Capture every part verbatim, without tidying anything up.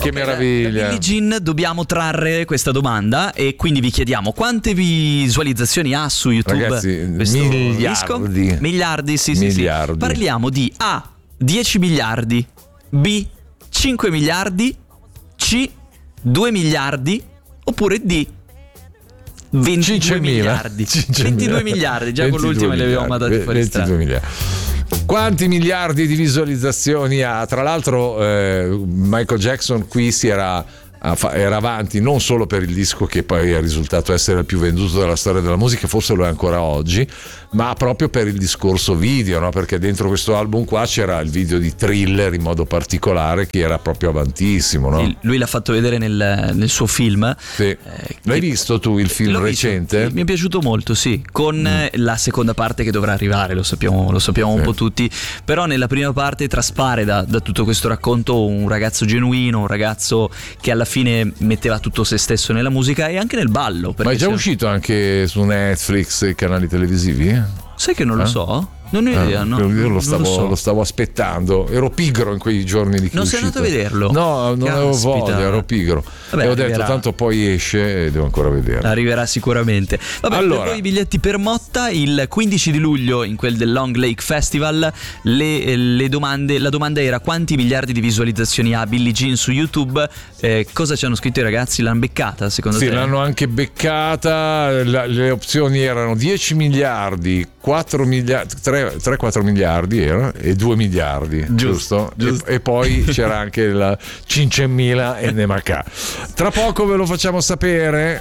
Che okay, meraviglia. Da Billie Jean dobbiamo trarre questa domanda e quindi vi chiediamo quante visualizzazioni ha su YouTube. Ragazzi, questo miliardi. disco? Miliardi, sì, sì, Miliardi. sì. Parliamo di A, dieci miliardi, B, cinque miliardi, C, due miliardi, oppure D, ventidue miliardi. ventidue miliardi, già con l'ultima li avevamo mandati fuori strada. ventidue miliardi. Quanti miliardi di visualizzazioni ha? Tra l'altro eh, Michael Jackson qui si era era avanti non solo per il disco che poi è risultato essere il più venduto della storia della musica, forse lo è ancora oggi, ma proprio per il discorso video, no? Perché dentro questo album qua c'era il video di Thriller in modo particolare che era proprio avantissimo, no? Sì, lui l'ha fatto vedere nel, nel suo film. Sì. Eh, L'hai che... visto tu il film L'ho recente? Visto. Mi è piaciuto molto, sì, con mm. la seconda parte che dovrà arrivare, lo sappiamo, lo sappiamo un sì. po' tutti, però nella prima parte traspare da, da tutto questo racconto un ragazzo genuino, un ragazzo che alla fine metteva tutto se stesso nella musica e anche nel ballo. Ma è già c'è... uscito anche su Netflix e canali televisivi? Sai che non lo eh? so? Non ho idea, eh, no? Io lo stavo, lo, so. lo stavo aspettando. Ero pigro in quei giorni di che Non è sei uscito. andato a vederlo? No, non Caspita. avevo voglia, ero pigro. Vabbè, e ho arriverà. detto tanto poi esce e devo ancora vederlo. Arriverà sicuramente. Vabbè, allora, per voi i biglietti per Motta il quindici di luglio in quel del Long Lake Festival. Le, le domande, la domanda era: quanti miliardi di visualizzazioni ha Billie Jean su YouTube? Eh, cosa ci hanno scritto i ragazzi? L'hanno beccata secondo sì, te? Sì, l'hanno anche beccata. La, le opzioni erano dieci miliardi, quattro miliardi, tre quattro miliardi era, e due miliardi, giusto? giusto? giusto. E, e poi c'era anche la cinquemila e Nemacà. Tra poco ve lo facciamo sapere.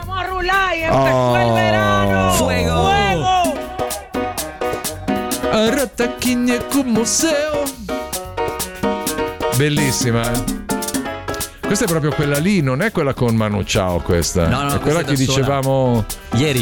Oh. Fuego! Bellissima, eh? Questa è proprio quella lì, non è quella con Manu Chao, questa no, no, è quella che dicevamo ieri.